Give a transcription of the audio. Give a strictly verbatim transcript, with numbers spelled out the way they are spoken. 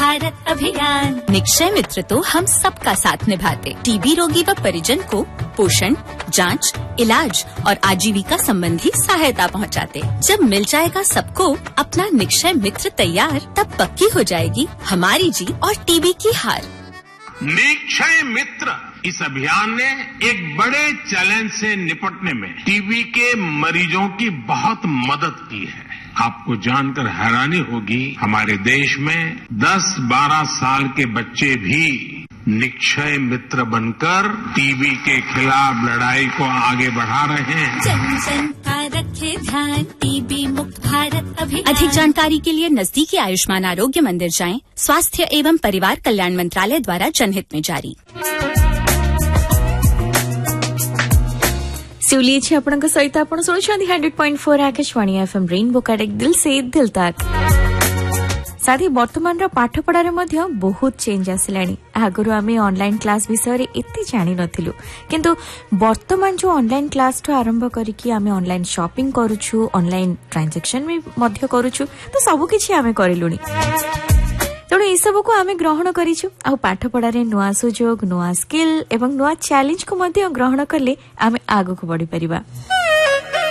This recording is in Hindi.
भारत अभियान। निक्षय मित्र तो हम सबका साथ निभाते, टीबी रोगी व परिजन को पोषण, जांच, इलाज और आजीविका संबंधी सहायता पहुंचाते। जब मिल जाएगा सबको अपना निक्षय मित्र तैयार, तब पक्की हो जाएगी हमारी जीत और टीबी की हार। निक्षय मित्र इस अभियान ने एक बड़े चैलेंज से निपटने में टीबी के मरीजों की बहुत मदद की है। आपको जानकर हैरानी होगी, हमारे देश में दस बारह साल के बच्चे भी निक्षय मित्र बनकर टीबी के खिलाफ लड़ाई को आगे बढ़ा रहे हैं। जन जन का रखे ध्यान, टीबी मुक्त भारत अभियान। अधिक जानकारी के लिए नजदीकी आयुष्मान आरोग्य मंदिर जाएं। स्वास्थ्य एवं परिवार कल्याण मंत्रालय द्वारा जनहित में जारी। सिवली छी आपनक सहित आपण सुनुछंदी hundred point four Akashvani FM rainbow connect दिल से दिल तक। साथी वर्तमान पाठ पढ़ारे मध्य बहुत चेंज आसिलानी। आगुरु आमे ऑनलाइन क्लास विषय रे एते जानि नथिलु, किंतु वर्तमान जो ऑनलाइन क्लास तो आरंभ करिकि आमे ऑनलाइन शॉपिंग करूछु, ऑनलाइन ट्रांजैक्शन भी मध्य करूछु, तो सब किछि आमे करिलुनी। तेणु ए सब को आमे ग्रहण करिछु। आ पाठ पढ़ारे नुआ सुजोग, नुआ स्किल एवं नुआ चैलेंज को मध्य ग्रहण करले आमे आगु को बढ़ी परिबा।